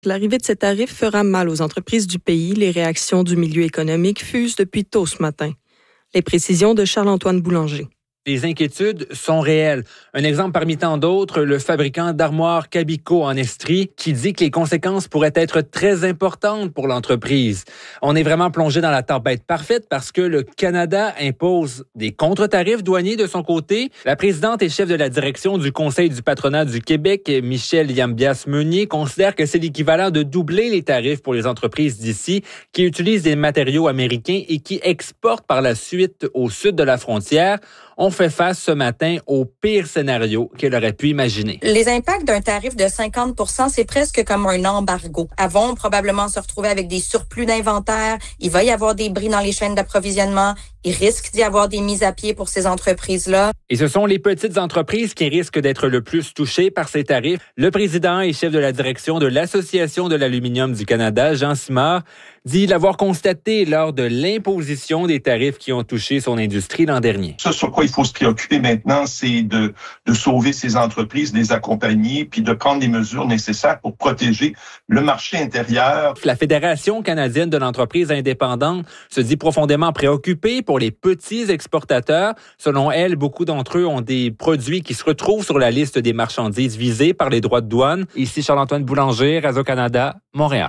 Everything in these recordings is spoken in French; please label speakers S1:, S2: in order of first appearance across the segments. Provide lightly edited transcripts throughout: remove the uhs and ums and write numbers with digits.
S1: L'arrivée de ces tarifs fera mal aux entreprises du pays. Les réactions du milieu économique fusent depuis tôt ce matin. Les précisions de Charles-Antoine Boulanger.
S2: Les inquiétudes sont réelles. Un exemple parmi tant d'autres, le fabricant d'armoires Cabico en Estrie qui dit que les conséquences pourraient être très importantes pour l'entreprise. On est vraiment plongé dans la tempête parfaite parce que le Canada impose des contre-tarifs douaniers de son côté. La présidente et chef de la direction du Conseil du patronat du Québec, Michèle Yambias-Meunier, considère que c'est l'équivalent de doubler les tarifs pour les entreprises d'ici qui utilisent des matériaux américains et qui exportent par la suite au sud de la frontière. On fait face ce matin au pire scénario qu'elle aurait pu imaginer.
S3: Les impacts d'un tarif de 50 %, c'est presque comme un embargo. Elles vont probablement se retrouver avec des surplus d'inventaire. Il va y avoir des bris dans les chaînes d'approvisionnement. Il risque d'y avoir des mises à pied pour ces entreprises-là.
S2: Et ce sont les petites entreprises qui risquent d'être le plus touchées par ces tarifs. Le président et chef de la direction de l'Association de l'aluminium du Canada, Jean Simard, dit l'avoir constaté lors de l'imposition des tarifs qui ont touché son industrie l'an dernier.
S4: Ça, sur quoi il faut se préoccuper maintenant, c'est de sauver ces entreprises, de les accompagner, puis de prendre les mesures nécessaires pour protéger le marché intérieur.
S2: La Fédération canadienne de l'entreprise indépendante se dit profondément préoccupée pour les petits exportateurs. Selon elle, beaucoup d'entre eux ont des produits qui se retrouvent sur la liste des marchandises visées par les droits de douane. Ici Charles-Antoine Boulanger, Radio-Canada, Montréal.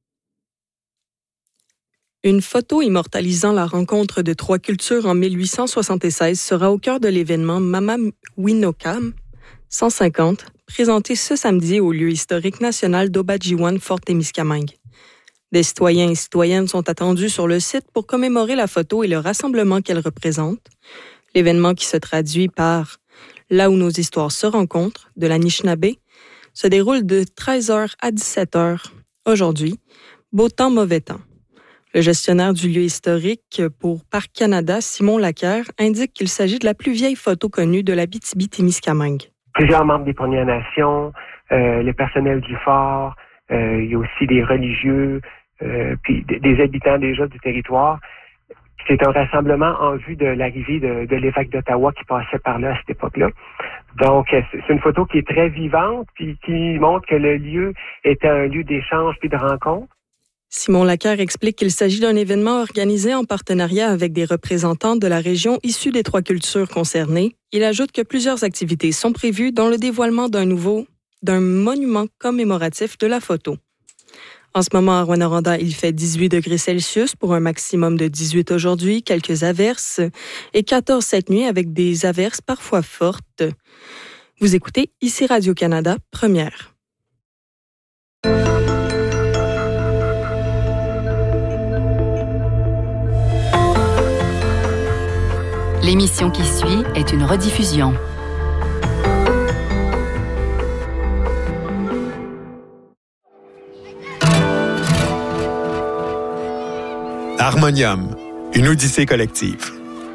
S1: Une photo immortalisant la rencontre de trois cultures en 1876 sera au cœur de l'événement Mamawinokam 150, présenté ce samedi au lieu historique national d'Obadjiwan, Fort Témiscamingue. Des citoyens et citoyennes sont attendus sur le site pour commémorer la photo et le rassemblement qu'elle représente. L'événement qui se traduit par « Là où nos histoires se rencontrent » de l'Anishinaabe se déroule de 13h à 17h aujourd'hui. Beau temps, mauvais temps. Le gestionnaire du lieu historique pour Parc Canada, Simon Laquerre, indique qu'il s'agit de la plus vieille photo connue de l'Abitibi-Témiscamingue.
S5: Plusieurs membres des Premières Nations, le personnel du fort, il y a aussi des religieux, puis des habitants déjà du territoire. C'est un rassemblement en vue de l'arrivée de l'évêque d'Ottawa qui passait par là à cette époque-là. Donc, c'est une photo qui est très vivante, puis qui montre que le lieu était un lieu d'échange puis de rencontre.
S1: Simon Laquerre explique qu'il s'agit d'un événement organisé en partenariat avec des représentants de la région issus des trois cultures concernées. Il ajoute que plusieurs activités sont prévues dont le dévoilement d'un monument commémoratif de la photo. En ce moment, à Rouyn-Noranda, il fait 18 degrés Celsius pour un maximum de 18 aujourd'hui, quelques averses et 14 cette nuit avec des averses parfois fortes. Vous écoutez ici Radio-Canada, première.
S6: L'émission qui suit est une rediffusion.
S7: Harmonium, une odyssée collective.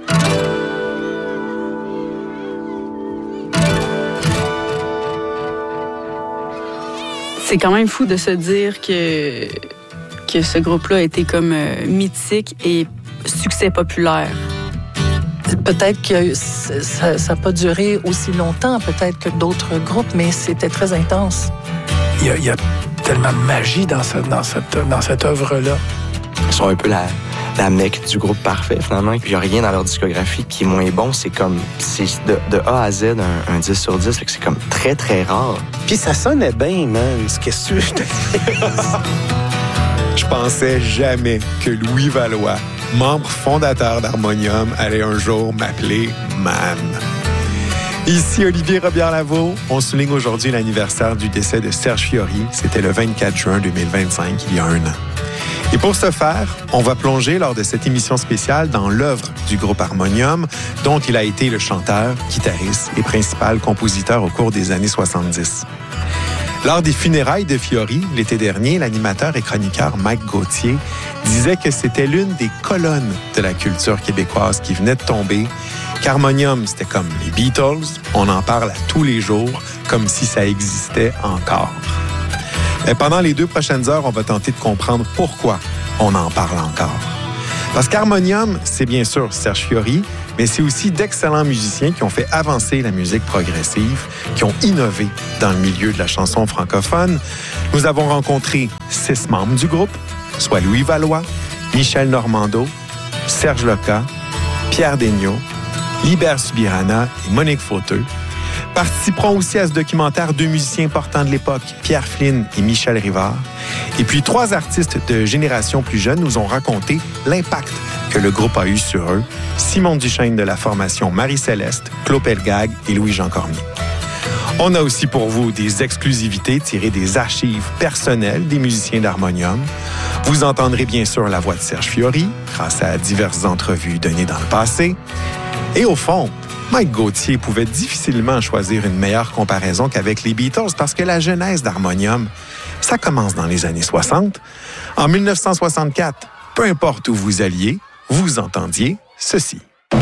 S8: C'est quand même fou de se dire que ce groupe-là a été comme mythique et succès populaire.
S9: Peut-être que ça n'a pas duré aussi longtemps, peut-être que d'autres groupes, mais c'était très intense.
S10: Il y a tellement de magie dans cette œuvre-là.
S11: Ils sont un peu la mecque du groupe parfait, finalement. Il n'y a rien dans leur discographie qui est moins bon. C'est de A à Z un 10 sur 10. C'est comme très, très rare.
S10: Puis ça sonnait bien, man. Qu'est-ce que je te dis?
S7: Je pensais jamais que Louis Valois, membre fondateur d'Harmonium, allait un jour m'appeler Man. Ici Olivier Robillard-Lavaux. On souligne aujourd'hui l'anniversaire du décès de Serge Fiori. C'était le 24 juin 2025, il y a un an. Et pour ce faire, on va plonger lors de cette émission spéciale dans l'œuvre du groupe Harmonium, dont il a été le chanteur, guitariste et principal compositeur au cours des années 70. Lors des funérailles de Fiori, l'été dernier, l'animateur et chroniqueur Mike Gauthier disait que c'était l'une des colonnes de la culture québécoise qui venait de tomber, qu'Harmonium, c'était comme les Beatles, on en parle à tous les jours, comme si ça existait encore. Et pendant les 2 prochaines heures, on va tenter de comprendre pourquoi on en parle encore. Parce qu'Harmonium, c'est bien sûr Serge Fiori, mais c'est aussi d'excellents musiciens qui ont fait avancer la musique progressive, qui ont innové dans le milieu de la chanson francophone. Nous avons rencontré 6 membres du groupe, soit Louis Valois, Michel Normando, Serge Leca, Pierre Daigneault, Libert Subirana et Monique Fauteux. Participeront aussi à ce documentaire 2 musiciens importants de l'époque, Pierre Flynn et Michel Rivard. Et puis 3 artistes de génération plus jeune nous ont raconté l'impact que le groupe a eu sur eux, Simon Duchesne de la formation Marie-Céleste, Claude Pelgag et Louis-Jean Cormier. On a aussi pour vous des exclusivités tirées des archives personnelles des musiciens d'harmonium. Vous entendrez bien sûr la voix de Serge Fiori, grâce à diverses entrevues données dans le passé. Et au fond, Mike Gauthier pouvait difficilement choisir une meilleure comparaison qu'avec les Beatles parce que la genèse d'harmonium, ça commence dans les années 60. En 1964, peu importe où vous alliez, vous entendiez ceci.